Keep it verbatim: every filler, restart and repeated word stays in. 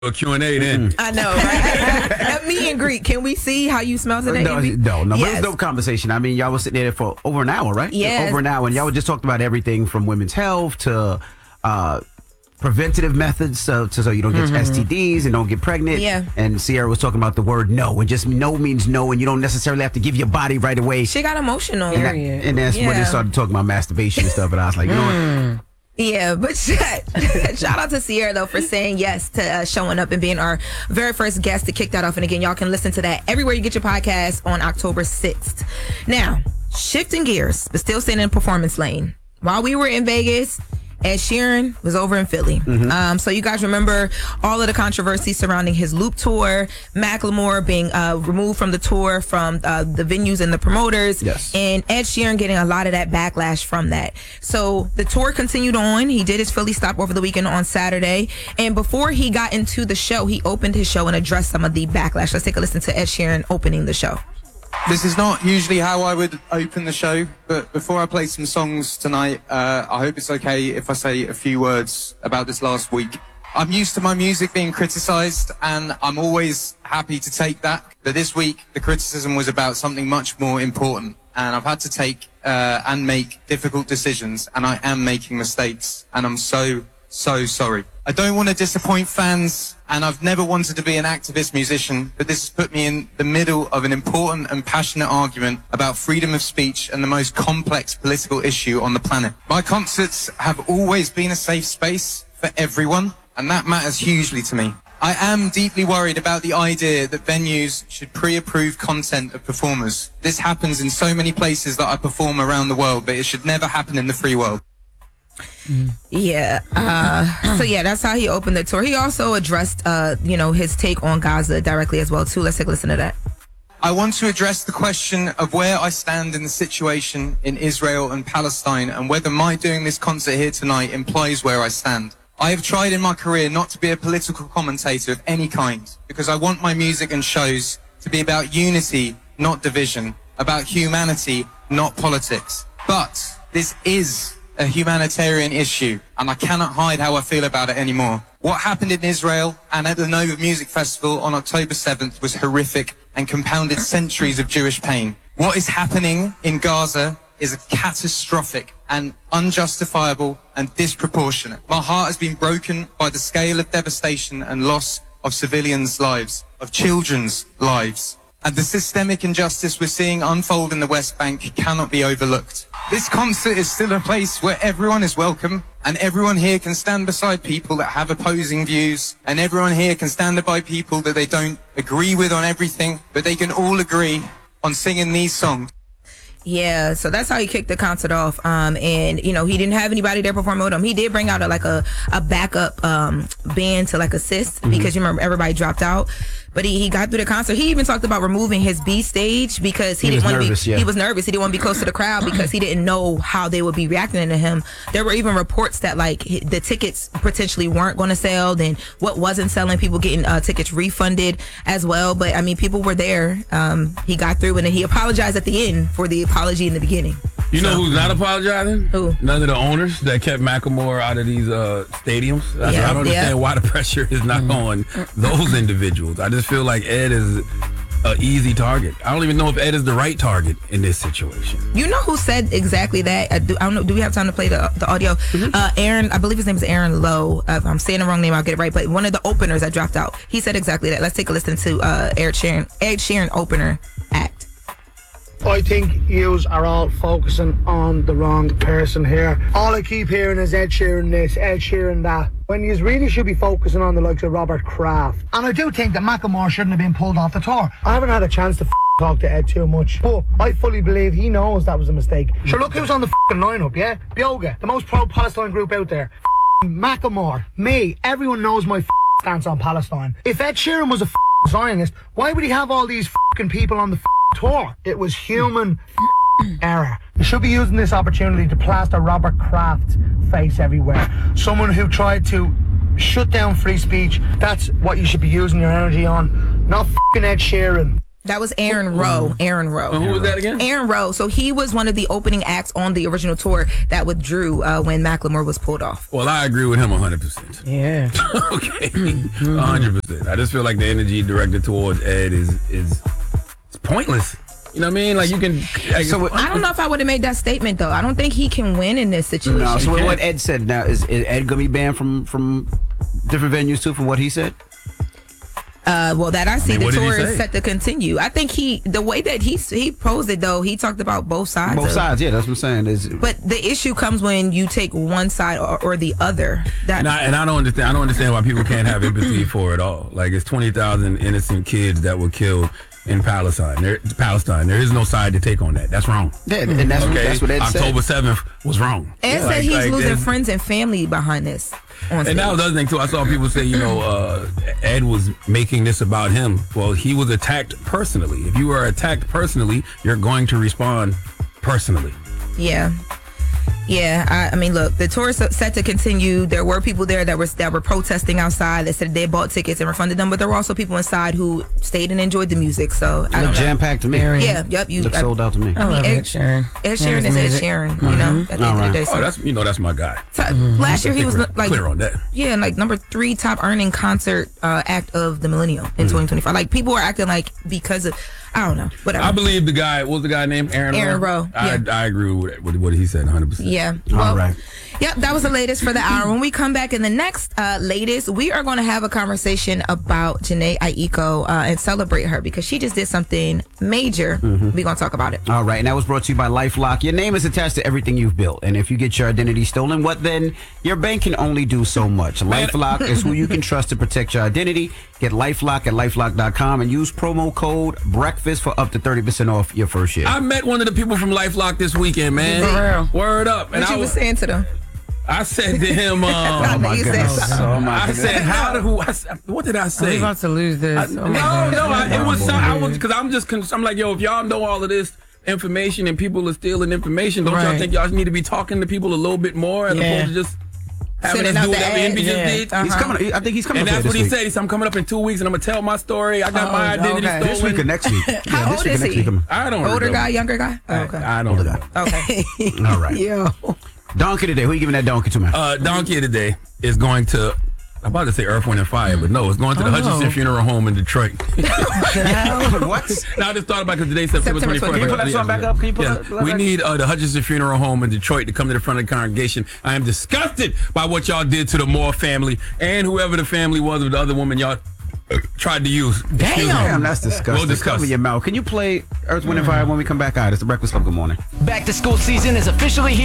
A Q and A then. I know, right? Meet and greet. Can we see how you smell today? No, no, no. Yes. But it was a dope conversation. I mean, y'all was sitting there for over an hour, right? Yes. Over an hour. And y'all were just talking about everything from women's health to uh, preventative methods so, to, so you don't get Mm-hmm. S T Ds and don't get pregnant. Yeah. And Sierra was talking about the word no. And just no means no. And you don't necessarily have to give your body right away. She got emotional. And, that, and that's when they Yeah. started talking about masturbation and stuff. And I was like, you know Mm. what? Yeah, but shout out to Sierra, though, for saying yes to uh, showing up and being our very first guest to kick that off. And again, y'all can listen to that everywhere you get your podcast on October sixth. Now, shifting gears, but still staying in the performance lane. While we were in Vegas, Ed Sheeran was over in Philly. Mm-hmm. Um, so you guys remember all of the controversy surrounding his Loop tour, Macklemore being uh, removed from the tour from uh, the venues and the promoters, yes. and Ed Sheeran getting a lot of that backlash from that. So the tour continued on. He did his Philly stop over the weekend on Saturday. And before he got into the show, he opened his show and addressed some of the backlash. Let's take a listen to Ed Sheeran opening the show. This is not usually how I would open the show, but before I play some songs tonight, uh, I hope it's okay if I say a few words about this last week. I'm used to my music being criticised, and I'm always happy to take that. But this week, the criticism was about something much more important, and I've had to take uh, and make difficult decisions, and I am making mistakes, and I'm so, so sorry. I don't want to disappoint fans, and I've never wanted to be an activist musician, but this has put me in the middle of an important and passionate argument about freedom of speech and the most complex political issue on the planet. My concerts have always been a safe space for everyone, and that matters hugely to me. I am deeply worried about the idea that venues should pre-approve content of performers. This happens in so many places that I perform around the world, but it should never happen in the free world. Yeah. Uh, so yeah, that's how he opened the tour. He also addressed, uh, you know, his take on Gaza directly as well too. Let's take a listen to that. I want to address the question of where I stand in the situation in Israel and Palestine, and whether my doing this concert here tonight implies where I stand. I have tried in my career not to be a political commentator of any kind, because I want my music and shows to be about unity, not division, about humanity, not politics. But this is a humanitarian issue, and I cannot hide how I feel about it anymore. What happened in Israel and at the Nova Music Festival on October seventh was horrific and compounded centuries of Jewish pain. What is happening in Gaza is catastrophic and unjustifiable and disproportionate. My heart has been broken by the scale of devastation and loss of civilians' lives, of children's lives. And the systemic injustice we're seeing unfold in the West Bank cannot be overlooked. This concert is still a place where everyone is welcome, and everyone here can stand beside people that have opposing views, and everyone here can stand by people that they don't agree with on everything, but they can all agree on singing these songs. Yeah, so that's how he kicked the concert off. Um, and you know, he didn't have anybody there performing with him. He did bring out a, like a, a backup um band to like assist, mm-hmm. because you remember everybody dropped out. But he, he got through the concert. He even talked about removing his B stage because he, he didn't want to be. Yeah. He was nervous. He didn't want to be close to the crowd because he didn't know how they would be reacting to him. There were even reports that like the tickets potentially weren't going to sell, then what wasn't selling, people getting uh, tickets refunded as well. But I mean, people were there. Um, he got through, and then he apologized at the end for the apology in the beginning. You so, know who's not apologizing? Who? None of the owners that kept Macklemore out of these uh, stadiums. I, yeah, I don't understand yeah. why the pressure is not mm-hmm. on those individuals. I just feel like Ed is an easy target. I don't even know if Ed is the right target in this situation. You know who said exactly that? I, do, I don't know. Do we have time to play the the audio? Mm-hmm. Uh, Aaron, I believe his name is Aaron Lowe. Uh, if I'm saying the wrong name, I'll get it right. But one of the openers that dropped out, he said exactly that. Let's take a listen to uh, Ed Sheeran, Ed Sheeran opener act. I think yous are all focusing on the wrong person here. All I keep hearing is Ed Sheeran this, Ed Sheeran that, when yous really should be focusing on the likes of Robert Kraft. And I do think that Macklemore shouldn't have been pulled off the tour. I haven't had a chance to f- talk to Ed too much, but I fully believe he knows that was a mistake. Sure, look who's on the f***ing lineup, yeah? Bioga, the most pro-Palestine group out there. F- Macklemore, me, everyone knows my f- stance on Palestine. If Ed Sheeran was a f- Zionist, why would he have all these f***ing people on the f- tour? It was human error. You should be using this opportunity to plaster Robert Kraft's face everywhere. Someone who tried to shut down free speech. That's what you should be using your energy on, not f***ing Ed Sheeran. That was Aaron Rowe. Aaron Rowe. Uh, who was that again? Aaron Rowe. So he was one of the opening acts on the original tour that withdrew uh, when Macklemore was pulled off. Well, I agree with him one hundred percent. Yeah. Okay, one hundred percent. I just feel like the energy directed towards Ed is is it's pointless. You know what I mean? Like you can. Like, So what- I don't know if I would have made that statement though. I don't think he can win in this situation. No, so can't. what Ed said now, is, is Ed going to be banned from, from different venues too, from what he said? Uh, well, that I see, I mean, the what did he tour is say? set to continue. I think he, the way that he he posed it though, he talked about both sides. Both of- sides, yeah, that's what I'm saying. Is But the issue comes when you take one side or, or the other. That And I, and I don't understand. I don't understand why people can't have empathy for it all. Like it's twenty thousand innocent kids that were killed in Palestine. There, Palestine. There is no side to take on that. That's wrong. yeah, and that's, what, Okay, that's what Ed said. October seventh was wrong. Ed said Like- he's like, losing there's- friends and family behind this. On And stage. that was the other thing too. I saw people say, you know, uh, Ed was making this about him. Well, he was attacked personally. If you are attacked personally, you're going to respond personally. Yeah. Yeah, I, I mean, look, the tour is set to continue. There were people there that were that were protesting outside. They said they bought tickets and refunded them, but there were also people inside who stayed and enjoyed the music. So I don't know. Jam packed to me. Very. Yeah, yep. You Looked I, sold out to me. I love Ed- Ed Sheeran. Ed Sheeran And is his Ed music. Sheeran. You know, at the end All of right. the day. Oh, So, that's you know that's my guy. so last year he was Clear, like clear on that. yeah, like number three top earning concert uh, act of the millennium in twenty twenty-five. Like people are acting like because of I don't know, whatever. I believe the guy. What was the guy named Aaron? Aaron Rowe, I, yeah. I agree with, with what he said, one hundred percent. Yeah. All Well, right. Yep, that was the latest for the hour. When we come back in the next uh, latest, we are going to have a conversation about Janae Aiko uh, and celebrate her because she just did something major. Mm-hmm. We're going to talk about it. All right, and that was brought to you by LifeLock. Your name is attached to everything you've built, and if you get your identity stolen, what then? Your bank can only do so much. LifeLock is who you can trust to protect your identity. Get LifeLock at lifelock dot com and use promo code BREAKFAST for up to thirty percent off your first year. I met one of the people from LifeLock this weekend, man. For real? Word up. And What I you was was, saying to them? I said to him, I um, know you said something. Oh, my I goodness. said, how do who? I said, what did I Are we say? about to lose this? I, Oh no, my gosh. no, I, it was Oh, some, I boy. was because I'm just con- I'm like, yo, if y'all know all of this information and people are stealing information, don't y'all Right. think y'all need to be talking to people a little bit more as Yeah. opposed to just having Sending us out do the whatever ad. Envy just Yeah. did? Uh-huh. He's coming. I think he's coming. And up that's here what he this said. week. He said, I'm coming up in two weeks and I'm gonna tell my story. I got Oh, my identity okay. stolen. This week or next week? Yeah, How this old week or is next he? week. I'm- I don't Older know. guy, younger guy? Oh, okay. I, I don't know. Okay. All right. Yo. Donkey today. Who you giving that donkey to, man? Uh, Donkey of the Day is going to, I'm about to say Earth, Wind, and Fire, but no, it's going to the Oh, Hutchinson no. Funeral Home in Detroit. What? Now I just thought about it because today's September September twenty-fourth. Can you pull that song back up? Can you pull Yeah. that- pull that We back? need uh, the Hutchinson Funeral Home in Detroit to come to the front of the congregation. I am disgusted by what y'all did to the Moore family and whoever the family was of the other woman y'all uh, tried to use. Excuse me. Damn, that's disgusting. We'll discuss. Cover your mouth. Can you play Earth, Wind, and Fire when we come back out? It's the Breakfast Club. Good morning. Back to school season is officially here.